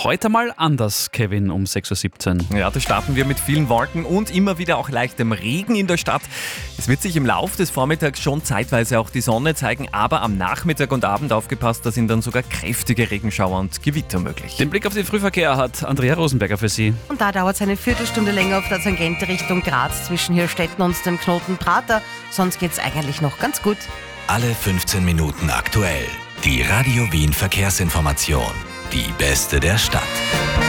Heute mal anders, Kevin, um 6.17 Uhr. Ja, da starten wir mit vielen Wolken und immer wieder auch leichtem Regen in der Stadt. Es wird sich im Laufe des Vormittags schon zeitweise auch die Sonne zeigen, aber am Nachmittag und Abend aufgepasst, da sind dann sogar kräftige Regenschauer und Gewitter möglich. Den Blick auf den Frühverkehr hat Andrea Rosenberger für Sie. Und da dauert es eine Viertelstunde länger auf der Tangente Richtung Graz zwischen Hirstetten und dem Knoten Prater. Sonst geht es eigentlich noch ganz gut. Alle 15 Minuten aktuell. Die Radio Wien Verkehrsinformation. Die beste der Stadt.